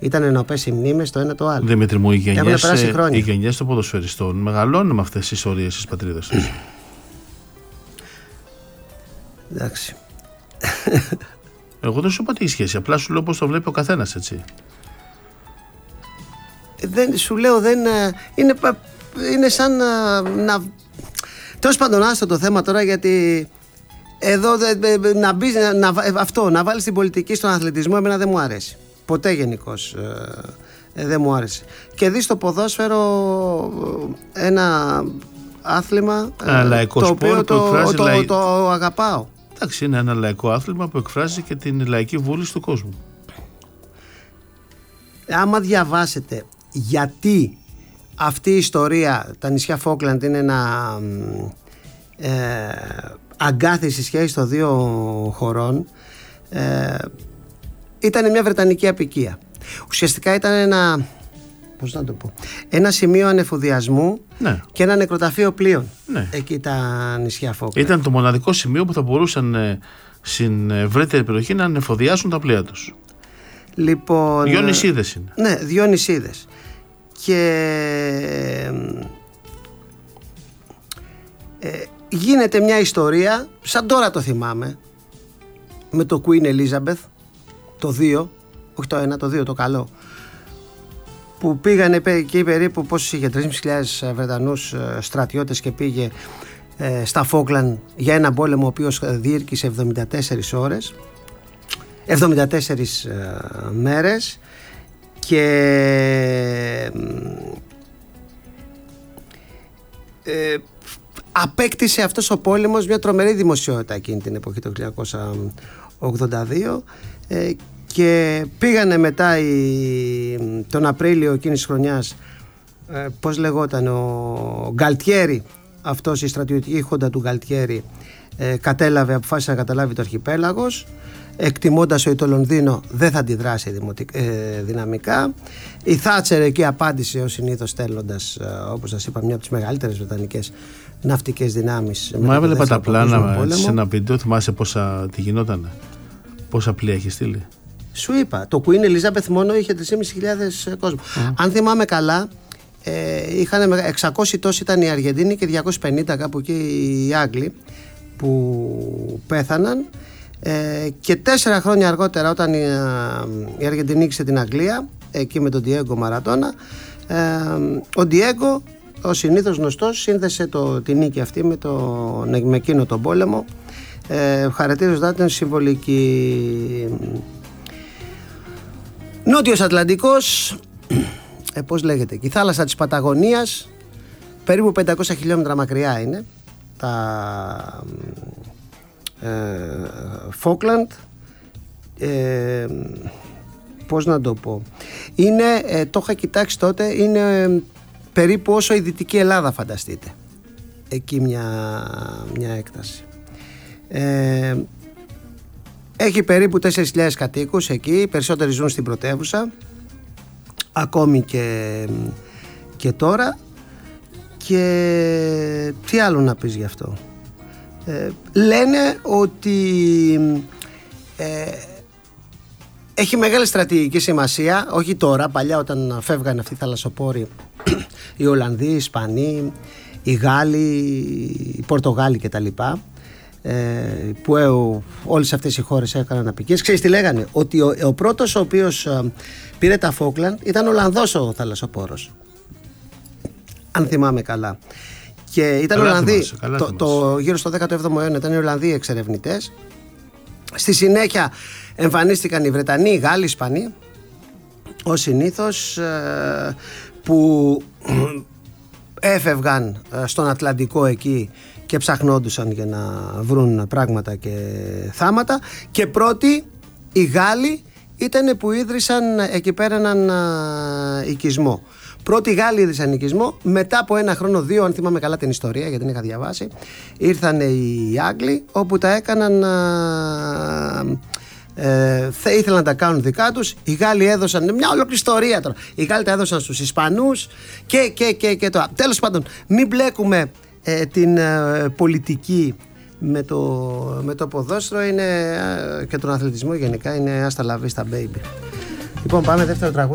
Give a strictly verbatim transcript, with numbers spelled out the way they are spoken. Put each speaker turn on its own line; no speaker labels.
ήταν ενωπές οι μνήμες το ένα το άλλο.
Δημήτρη μου, οι γενιές, οι γενιές των ποδοσφαιριστών μεγαλώνουν με αυτές τις ιστορίες στις πατρίδες τους.
Εντάξει.
Εγώ δεν σου είπα τι σχέση, απλά σου λέω πώς το βλέπει ο καθένας, έτσι.
Δεν, σου λέω δεν είναι, είναι σαν να, να τέλος πάντων άστο το θέμα τώρα, γιατί εδώ να μπεις, να, αυτό, να βάλεις την πολιτική στον αθλητισμό εμένα δεν μου αρέσει ποτέ γενικώς, ε, δεν μου άρεσε. Και δεις το ποδόσφαιρο ένα άθλημα
ένα λαϊκό
το
σπορ
οποίο
που
το, το,
λαϊ...
το, το αγαπάω.
Εντάξει, είναι ένα λαϊκό άθλημα που εκφράζει και την λαϊκή βούληση του κόσμου.
Άμα διαβάσετε γιατί αυτή η ιστορία, τα νησιά Φόκλαντ είναι ένα ε, αγκάθιση σχέση των δύο χωρών, ε, ήταν μια βρετανική απικία. Ουσιαστικά ήταν ένα, πώς να το πω, ένα σημείο ανεφοδιασμού, ναι, και ένα νεκροταφείο πλοίων, ναι, εκεί τα νησιά Φόκλαντ.
Ήταν το μοναδικό σημείο που θα μπορούσαν ε, στην ευρύτερη περιοχή να ανεφοδιάσουν τα πλοία τους.
Λοιπόν,
δυο νησίδες είναι.
Ναι, δυο νησίδες. Και ε, γίνεται μια ιστορία, σαν τώρα το θυμάμαι, με το Queen Elizabeth, το δύο, όχι το ένα, το δύο, το καλό, που πήγανε εκεί περίπου, πόσους είχε, τρεις χιλιάδες Βρετανούς στρατιώτες, και πήγε ε, στα Φόκλαντ για ένα πόλεμο ο οποίος διήρκησε εβδομήντα τέσσερις ώρες, εβδομήντα τέσσερις ε, μέρες, και ε, απέκτησε αυτός ο πόλεμος μια τρομερή δημοσιότητα εκείνη την εποχή, το χίλια εννιακόσια ογδόντα δύο, ε, και πήγανε μετά η, τον Απρίλιο εκείνης της χρονιάς, ε, πώς λεγόταν, ο Γκαλτιέρη, αυτός, η στρατιωτική χόντα του Γκαλτιέρη, ε, κατέλαβε, αποφάσισε να καταλάβει το αρχιπέλαγος, εκτιμώντας ότι το Λονδίνο δεν θα αντιδράσει δημοτικ, ε, δυναμικά. Η Θάτσερ εκεί απάντησε ως συνήθως, στέλνοντας, ε, όπως σας είπα, μια από τις μεγαλύτερες βρετανικές ναυτικές δυνάμεις.
Μα έβλεπα τα πλάνα σε ένα βίντεο, θυμάσαι πόσα τι γινότανε, πόσα πλοία έχει στείλει.
Σου είπα, το Queen Elizabeth μόνο είχε τρεις χιλιάδες πεντακόσιους κόσμο. Mm. Αν θυμάμαι καλά, ε, είχαν εξακόσιοι τόσοι ήταν οι Αργεντίνοι και διακόσιοι πενήντα κάπου εκεί οι Άγγλοι που πέθαναν. Ε, και τέσσερα χρόνια αργότερα, όταν η, η Αργεντινή νίκησε την Αγγλία εκεί με τον Diego Maradona, ε, ο Diego, ο συνήθως γνωστός, σύνδεσε το, τη νίκη αυτή με, το, με εκείνο τον πόλεμο, ε, χαρακτηρίζοντας την συμβολική. Νότιος Ατλαντικός, ε, πώς λέγεται, και η θάλασσα της Παταγωνίας, περίπου πεντακόσια χιλιόμετρα μακριά είναι τα Φόκλαντ, ε, ε, πώς να το πω, είναι, ε, το είχα κοιτάξει τότε, είναι ε, περίπου όσο η Δυτική Ελλάδα, φανταστείτε, εκεί μια, μια έκταση. ε, έχει περίπου τέσσερις χιλιάδες κατοίκους εκεί, οι περισσότεροι ζουν στην πρωτεύουσα ακόμη και, και τώρα. Και τι άλλο να πεις γι' αυτό. Ε, λένε ότι ε, έχει μεγάλη στρατηγική σημασία, όχι τώρα, παλιά όταν φεύγανε αυτοί οι θαλασσοπόροι, οι Ολλανδοί, οι Ισπανοί, οι Γάλλοι, οι Πορτογάλοι κτλ, ε, που ε, όλες αυτές οι χώρες έκαναν απικίες. Ξέρεις τι λέγανε? Ότι ο, ο πρώτος ο οποίος ε, πήρε τα Φόκλαντ ήταν Ολλανδός ο θαλασσοπόρος, αν θυμάμαι καλά. Και ήταν Ολλανδοί, το, το, γύρω στο δέκατο έβδομο αιώνα ήταν οι Ολλανδοί εξερευνητές. Στη συνέχεια εμφανίστηκαν οι Βρετανοί, οι Γάλλοι, οι Ισπανοί, ως συνήθως, ε, που έφευγαν στον Ατλαντικό εκεί και ψαχνόντουσαν για να βρουν πράγματα και θάματα. Και πρώτοι οι Γάλλοι ήταν που ίδρυσαν εκεί πέρα έναν οικισμό. Πρώτοι Γάλλοι ίδρυσαν οικισμό, μετά από ένα χρόνο, δύο, αν θυμάμαι καλά την ιστορία, γιατί την είχα διαβάσει, ήρθαν οι Άγγλοι, όπου τα έκαναν, ε, θα ήθελαν να τα κάνουν δικά τους. Οι Γάλλοι έδωσαν, μια ολόκληρη ιστορία τώρα, οι Γάλλοι τα έδωσαν στους Ισπανούς και, και, και, και το. Τέλος πάντων, μην μπλέκουμε ε, την ε, πολιτική με το, με το ποδόσφαιρο, είναι, ε, και τον αθλητισμό γενικά, είναι hasta la vista baby. Λοιπόν, πάμε δεύτερο τραγούδι.